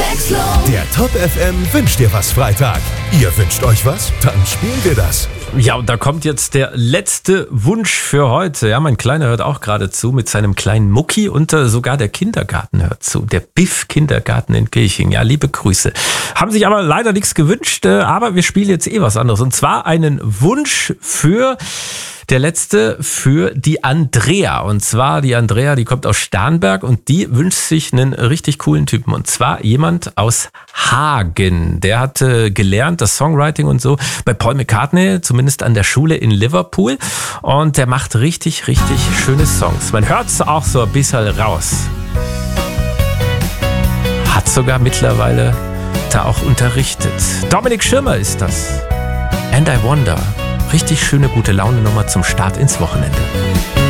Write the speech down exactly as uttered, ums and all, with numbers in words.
Abwechslung. Der Top F M wünscht dir was Freitag. Ihr wünscht euch was? Dann spielen wir das. Ja, und da kommt jetzt der letzte Wunsch für heute. Ja, mein Kleiner hört auch gerade zu mit seinem kleinen Mucki und äh, sogar der Kindergarten hört zu. Der Biff-Kindergarten in Kirching. Ja, liebe Grüße. Haben sich aber leider nichts gewünscht, äh, aber wir spielen jetzt eh was anderes. Und zwar einen Wunsch für... Der letzte für die Andrea. Und zwar die Andrea, die kommt aus Starnberg und die wünscht sich einen richtig coolen Typen. Und zwar jemand aus Hagen. Der hatte gelernt, das Songwriting und so bei Paul McCartney, zumindest an der Schule in Liverpool. Und der macht richtig, richtig schöne Songs. Man hört es auch so ein bisschen raus. Hat sogar mittlerweile da auch unterrichtet. Dominik Schirmer ist das. And I Wonder. Richtig schöne, gute Laune-Nummer zum Start ins Wochenende.